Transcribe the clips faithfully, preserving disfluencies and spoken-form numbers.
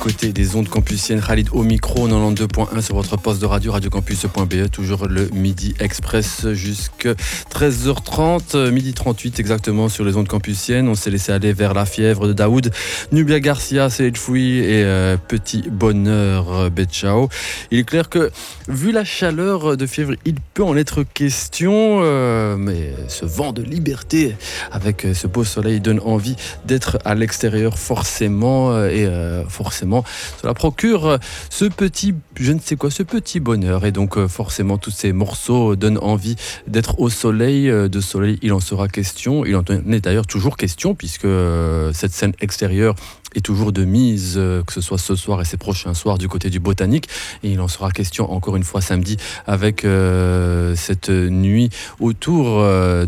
côté des ondes campusiennes. Khalid au micro, quatre-vingt-douze point un sur votre poste de radio, radiocampus point b e, toujours le Midi Express jusqu'à treize heures trente, midi trente-huit exactement sur les ondes campusiennes. On s'est laissé aller vers La Fièvre de Daoud, Nubia Garcia, Sage Fouy et euh, Petit Bonheur Betchao. Il est clair que, vu la chaleur de Fièvre, il peut en être question, euh, mais ce vent de liberté avec ce beau soleil donne envie d'être à l'extérieur forcément, et euh, forcément cela procure ce petit, je ne sais quoi, ce petit bonheur, et donc euh, forcément tous ces morceaux donnent envie d'être au soleil. De soleil il en sera question, il en est d'ailleurs toujours question puisque euh, cette scène extérieure est toujours de mise, euh, que ce soit ce soir et ces prochains soirs du côté du Botanique, et il en sera question encore une fois samedi avec euh, cette nuit autour euh,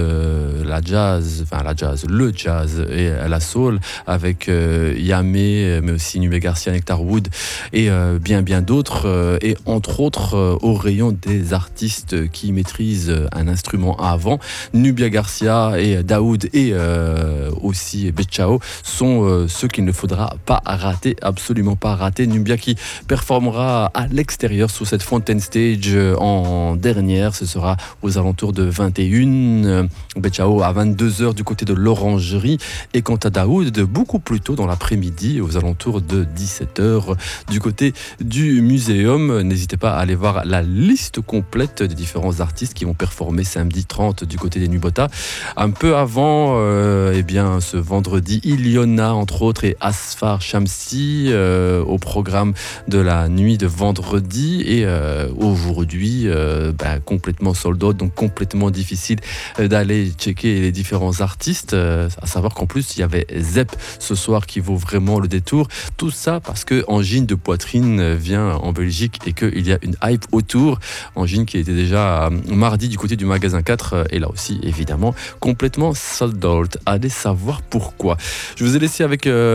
de la jazz, enfin la jazz, le jazz et la soul avec euh, Yamé, mais aussi Nubia Garcia, Nectar Wood et euh, bien bien d'autres, euh, et entre autres euh, au rayon des artistes qui maîtrisent un instrument à avant. Nubia Garcia et Daoud et euh, aussi Betchao sont euh, ceux qu'il ne faudra pas rater, absolument pas rater. Nubia qui performera à l'extérieur sous cette Fountain Stage en dernière, ce sera aux alentours de vingt et une, Betchao à vingt-deux heures du côté de l'Orangerie, et quant à Daoud, beaucoup plus tôt dans l'après-midi, aux alentours de dix-sept heures du côté du Muséum. N'hésitez pas à aller voir la liste complète des différents artistes qui vont performer samedi trente du côté des Nubota. Un peu avant, euh, eh bien, ce vendredi, Iliona entre autres et Asfar Shamsi euh, au programme de la nuit de vendredi, et euh, aujourd'hui euh, bah, complètement sold out, donc complètement difficile d'aller checker les différents artistes, euh, à savoir qu'en plus il y avait Zep ce soir qui vaut vraiment le détour, tout ça parce que Angine de Poitrine vient en Belgique et qu'il y a une hype autour. Angine qui était déjà mardi du côté du magasin quatre, et là aussi évidemment complètement sold out. Allez savoir pourquoi. Je vous ai laissé avec euh,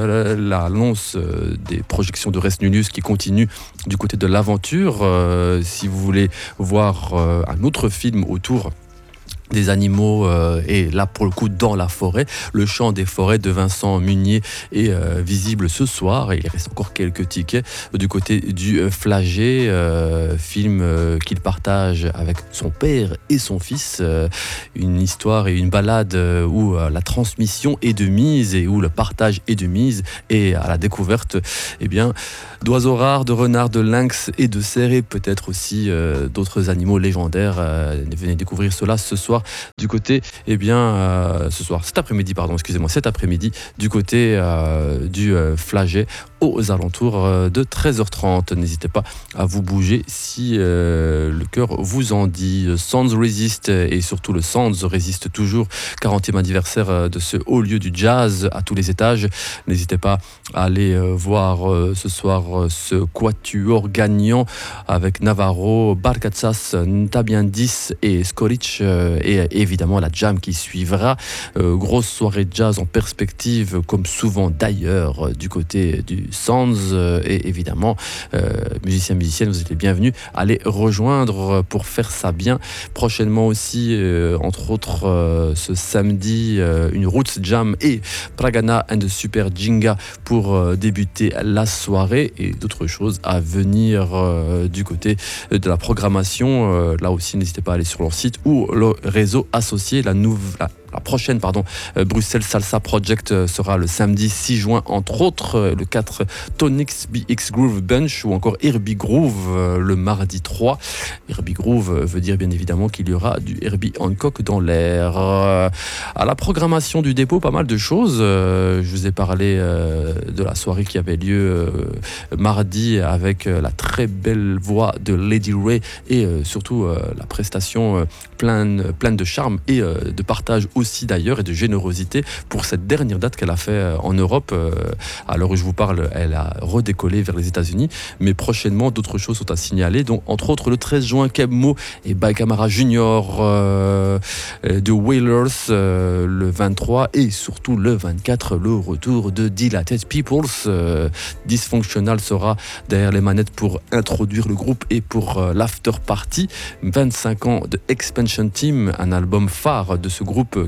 l'annonce des projections de Res Nullius qui continue du côté de l'aventure. Euh, si vous voulez voir euh, un autre film autour des animaux, euh, et là pour le coup dans la forêt, Le Chant des forêts de Vincent Munier est euh, visible ce soir, et il reste encore quelques tickets du côté du euh, Flagey, euh, film euh, qu'il partage avec son père et son fils, euh, une histoire et une balade euh, où euh, la transmission est de mise et où le partage est de mise, et à la découverte eh bien d'oiseaux rares, de renards, de lynx et de cerfs, et peut-être aussi euh, d'autres animaux légendaires. Euh, venez découvrir cela ce soir du côté, eh bien, euh, ce soir, cet après-midi, pardon, excusez-moi, cet après-midi, du côté euh, du euh, Flagey, aux alentours euh, de treize heures trente. N'hésitez pas à vous bouger si euh, le cœur vous en dit. Sounds Resist, et surtout le Sounds résiste toujours, quarantième anniversaire de ce haut lieu du jazz à tous les étages. N'hésitez pas à aller euh, voir euh, ce soir euh, ce quatuor gagnant avec Navarro, Barcatsas, Ntabiandis et Skoric, euh, et évidemment la jam qui suivra. Euh, grosse soirée de jazz en perspective, comme souvent d'ailleurs, euh, du côté du Sounds, euh, et évidemment euh, musiciens, musiciennes, vous êtes les bienvenus à les rejoindre pour faire ça bien. Prochainement aussi, euh, entre autres, euh, ce samedi, euh, une Roots Jam et Pragana and Super Jinga pour euh, débuter la soirée, et d'autres choses à venir euh, du côté de la programmation. Euh, là aussi, n'hésitez pas à aller sur leur site ou le réseau associé. La nouvelle La prochaine, pardon, euh, Bruxelles Salsa Project euh, sera le samedi six juin, entre autres, euh, le quatre, Tonics B X Groove Bunch, ou encore Herbie Groove euh, le mardi trois. Herbie Groove euh, veut dire bien évidemment qu'il y aura du Herbie Hancock dans l'air. Euh, à la programmation du dépôt, pas mal de choses. Euh, je vous ai parlé euh, de la soirée qui avait lieu euh, mardi avec euh, la très belle voix de Lady Ray, et euh, surtout euh, la prestation euh, pleine, pleine de charme et euh, de partage aussi d'ailleurs, et de générosité pour cette dernière date qu'elle a fait en Europe. À l'heure où je vous parle, elle a redécollé vers les États-Unis, mais prochainement d'autres choses sont à signaler, donc entre autres le treize juin, Kebmo et Baïkamara Junior euh, de Wailers, euh, le vingt-trois, et surtout le vingt-quatre, le retour de Dilated Peoples. euh, Dysfunctional sera derrière les manettes pour introduire le groupe et pour euh, l'after party. vingt-cinq ans de Expansion Team, un album phare de ce groupe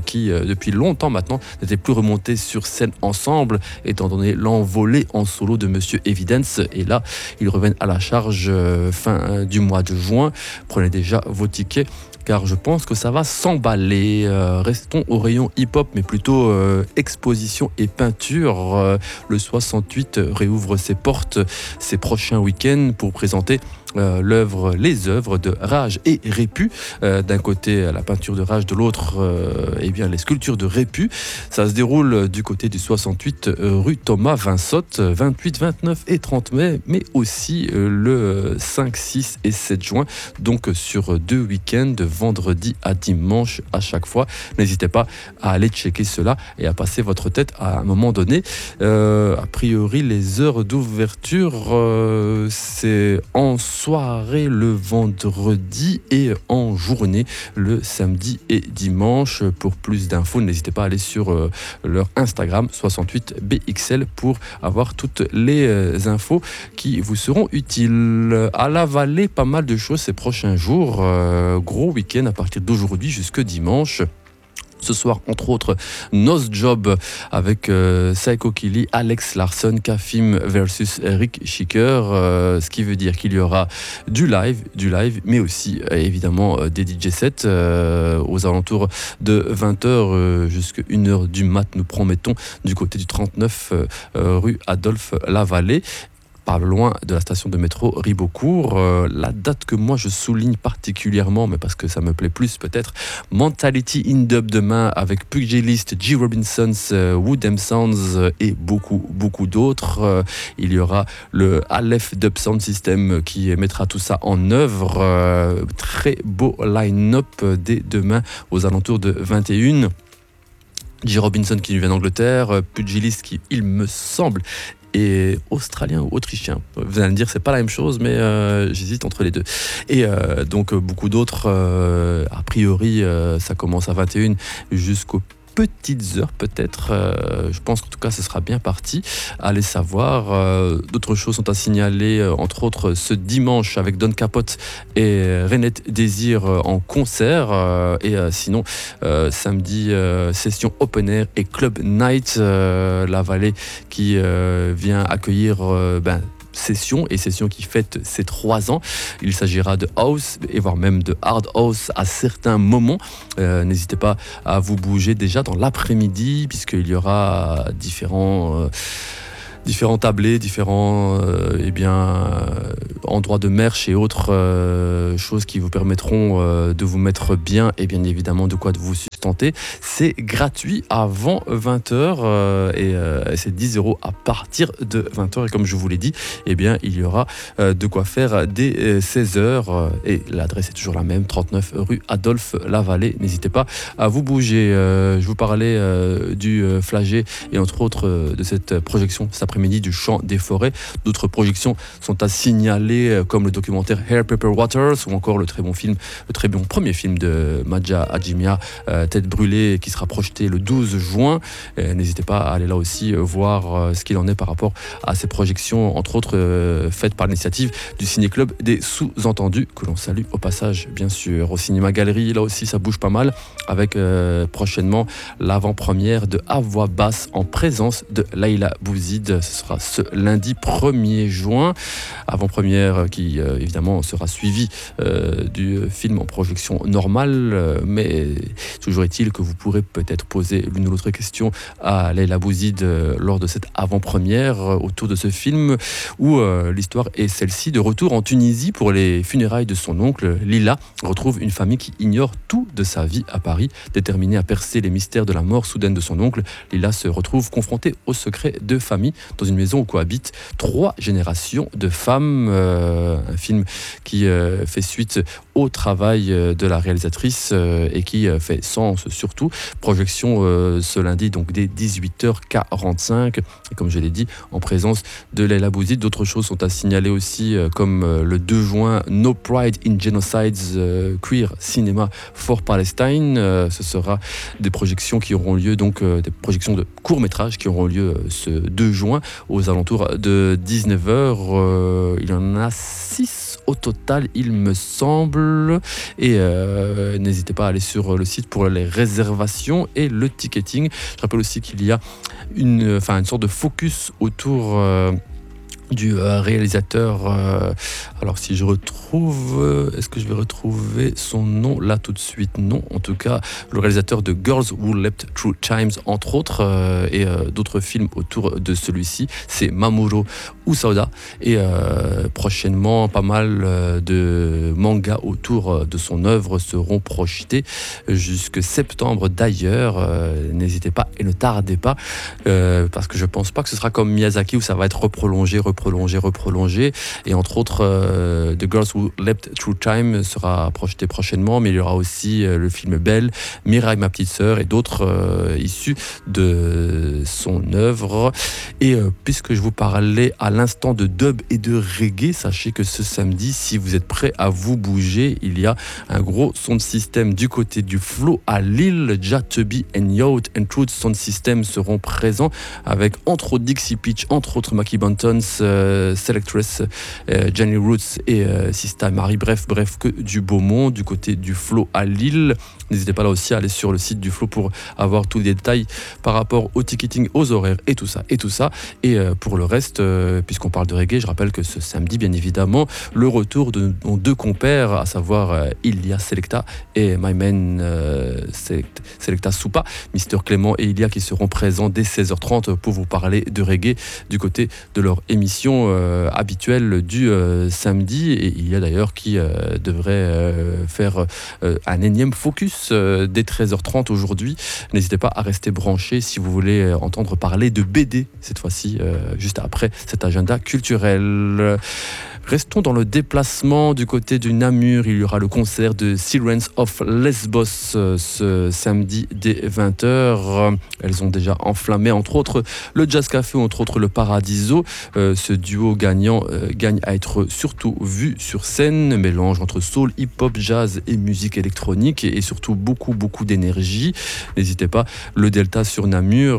qui, euh, depuis longtemps maintenant, n'étaient plus remontés sur scène ensemble, étant donné l'envolée en solo de Monsieur Evidence. Et là, ils reviennent à la charge euh, fin euh, du mois de juin. Prenez déjà vos tickets, car je pense que ça va s'emballer. Euh, restons au rayon hip-hop, mais plutôt euh, exposition et peinture. Euh, le soixante-huit réouvre ses portes ces prochains week-ends pour présenter Euh, l'œuvre, les œuvres de Rage et Répu. Euh, d'un côté la peinture de Rage, de l'autre euh, eh bien, les sculptures de Répu. Ça se déroule du côté du soixante-huit euh, rue Thomas Vinsotte, vingt-huit, vingt-neuf et trente mai, mais aussi euh, le cinq, six et sept juin, donc sur deux week-ends, de vendredi à dimanche à chaque fois. N'hésitez pas à aller checker cela et à passer votre tête à un moment donné. Euh, a priori, les heures d'ouverture, euh, c'est en soirée le vendredi et en journée le samedi et dimanche. Pour plus d'infos, n'hésitez pas à aller sur euh, leur Instagram soixante-huit B X L pour avoir toutes les euh, infos qui vous seront utiles. À la Vallée, pas mal de choses ces prochains jours. Euh, gros week-end à partir d'aujourd'hui jusque dimanche. Ce soir, entre autres, Nose Job avec euh, Psycho Killy, Alex Larson, Kafim versus Eric Schicker. Euh, ce qui veut dire qu'il y aura du live, du live, mais aussi euh, évidemment euh, des D J sets euh, aux alentours de vingt heures euh, jusqu'à une heure du mat. Nous promettons du côté du trente-neuf euh, euh, rue Adolphe Lavallée, pas loin de la station de métro Ribeaucourt. Euh, la date que moi je souligne particulièrement, mais parce que ça me plaît plus peut-être, Mentality in Dub demain avec Pugilist, G. Robinson's, euh, Woodham Sounds euh, et beaucoup, beaucoup d'autres. Euh, il y aura le Aleph Dub Sound System qui mettra tout ça en œuvre. Euh, très beau line-up dès demain aux alentours de vingt et une. G. Robinson qui vient d'Angleterre, Pugilist qui, il me semble, et australien ou autrichien. Vous allez me dire, c'est pas la même chose, mais euh, j'hésite entre les deux. Et euh, donc, beaucoup d'autres, euh, a priori, euh, ça commence à vingt et une jusqu'au petites heures peut-être. Euh, je pense qu'en tout cas ce sera bien parti. Allez savoir. Euh, d'autres choses sont à signaler, euh, entre autres ce dimanche avec Don Capote et Renette Désir euh, en concert. Euh, et euh, sinon euh, samedi euh, session open air et club night. Euh, la Vallée qui euh, vient accueillir euh, ben, session et session qui fête ses trois ans. Il s'agira de house et voire même de hard house à certains moments. Euh, n'hésitez pas à vous bouger déjà dans l'après-midi puisqu'il y aura différents euh, différents tablés, différents euh, eh bien, euh, endroits de merch et autres euh, choses qui vous permettront euh, de vous mettre bien et bien évidemment de quoi de vous sustenter. C'est gratuit avant vingt heures euh, et euh, c'est dix euros à partir de vingt heures. Et comme je vous l'ai dit, eh bien, il y aura euh, de quoi faire dès euh, seize heures. Et l'adresse est toujours la même, trente-neuf rue Adolphe Lavallée. N'hésitez pas à vous bouger. Euh, je vous parlais euh, du euh, Flagey et entre autres euh, de cette projection cet après-midi du Chant des Forêts. D'autres projections sont à signaler euh, comme le documentaire Hair Paper Waters ou encore le très bon film, le très bon premier film de Maja Adjimia, euh, Tête brûlée, qui sera projeté le douze juin. Euh, n'hésitez pas à aller là aussi euh, voir euh, ce qu'il en est par rapport à ces projections, entre autres euh, faites par l'initiative du Ciné-Club des Sous-Entendus, que l'on salue au passage bien sûr. Au Cinéma Galerie, là aussi ça bouge pas mal avec euh, prochainement l'avant-première de À Voix Basse en présence de Laïla Bouzid. Ce sera ce lundi premier juin. Avant-première qui euh, évidemment sera suivie euh, du film en projection normale, euh, mais toujours est-il que vous pourrez peut-être poser l'une ou l'autre question à Laïla Bouzid euh, lors de cette avant-première euh, autour de ce film où euh, l'histoire est celle-ci. De retour en Tunisie pour les funérailles de son oncle, Lila retrouve une famille qui ignore tout de sa vie à Paris. Déterminée à percer les mystères de la mort soudaine de son oncle, Lila se retrouve confrontée aux secrets de famille dans une maison où cohabitent trois générations de femmes. Euh, un film qui euh, fait suite au travail de la réalisatrice euh, et qui euh, fait sens surtout. Projection euh, ce lundi donc dès dix-huit heures quarante-cinq et comme je l'ai dit en présence de Laïla Bouzid. D'autres choses sont à signaler aussi euh, comme euh, le deux juin No Pride in Genocides euh, Queer Cinema for Palestine. Euh, ce sera des projections qui auront lieu donc euh, des projections de courts-métrages qui auront lieu euh, ce deux juin aux alentours de dix-neuf heures. Euh, il y en a six au total, il me semble. Et euh, n'hésitez pas à aller sur le site pour les réservations et le ticketing. Je rappelle aussi qu'il y a une, enfin, une sorte de focus autour euh, du euh, réalisateur. Euh, alors si je retrouve, euh, est-ce que je vais retrouver son nom là tout de suite? Non, en tout cas le réalisateur de Girls Who Leapt Through Times entre autres euh, et euh, d'autres films autour de celui-ci, c'est Mamoru Hosoda et euh, prochainement pas mal euh, de mangas autour de son œuvre seront projetés jusque septembre d'ailleurs. Euh, n'hésitez pas et ne tardez pas euh, parce que je pense pas que ce sera comme Miyazaki où ça va être reprolongé, reprolongé, reprolongé et entre autres euh, The Girls Who Leapt Through Time sera projeté prochainement, mais il y aura aussi euh, le film Belle, Mirai ma petite sœur et d'autres euh, issus de son œuvre. Et euh, puisque je vous parlais à l'instant de dub et de reggae, sachez que ce samedi, si vous êtes prêts à vous bouger, il y a un gros sound system du côté du Flow à Lille. Jatubi and Yacht and Truth Sound System seront présents avec entre autres Dixie Peach, entre autres Mackie Bantons, euh, Selectress, euh, Jenny Roots et euh, Sista Marie. Bref, bref, que du beau monde du côté du Flow à Lille. N'hésitez pas là aussi à aller sur le site du Flow pour avoir tous les détails par rapport au ticketing, aux horaires et tout ça et tout ça. Et euh, pour le reste, euh, puisqu'on parle de reggae, je rappelle que ce samedi, bien évidemment, le retour de nos deux compères, à savoir euh, Ilia Selecta et My Man euh, Select, Selecta Soupa, Mister Clément et Ilia qui seront présents dès seize heures trente pour vous parler de reggae du côté de leur émission euh, habituelle du euh, samedi. Et il y a d'ailleurs qui euh, devrait euh, faire euh, un énième focus euh, dès treize heures trente aujourd'hui. N'hésitez pas à rester branchés si vous voulez euh, entendre parler de B D cette fois-ci, euh, juste après cet agenda culturel. Restons dans le déplacement du côté du Namur. Il y aura le concert de Sirens of Lesbos euh, ce samedi dès vingt heures. Elles ont déjà enflammé entre autres le Jazz Café, entre autres le Paradiso. Euh, ce duo gagnant euh, gagne à être surtout vu sur scène. Mélange entre soul, hip-hop, jazz et musique électronique et, et surtout beaucoup beaucoup d'énergie. N'hésitez pas, le Delta sur Namur,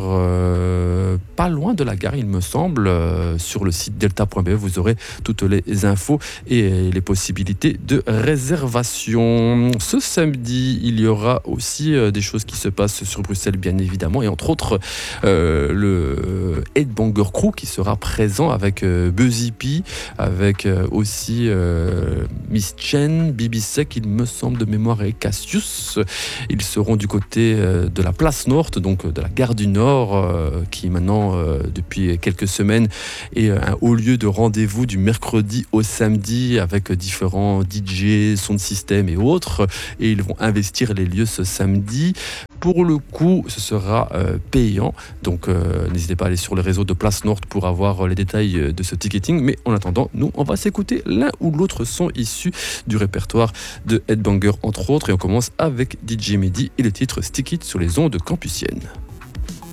euh, pas loin de la gare il me semble. Euh, sur le site delta point b e vous aurez toutes les infos et les possibilités de réservation. Ce samedi, il y aura aussi euh, des choses qui se passent sur Bruxelles, bien évidemment, et entre autres euh, le Headbanger Crew qui sera présent avec euh, Buzzy P, avec euh, aussi euh, Miss Chen, Bibi Sec, il me semble de mémoire, et Cassius. Ils seront du côté euh, de la place Nord, donc de la gare du Nord, euh, qui maintenant, euh, depuis quelques semaines, est un haut lieu de rendez-vous du mercredi au samedi avec différents D J, sound system et autres, et ils vont investir les lieux ce samedi. Pour le coup, ce sera euh, payant, donc euh, n'hésitez pas à aller sur le réseau de Place Nord pour avoir les détails de ce ticketing, mais en attendant, nous, on va s'écouter l'un ou l'autre son issu du répertoire de Headbanger entre autres, et on commence avec D J Mehdi et le titre Stick It sur les ondes campusiennes.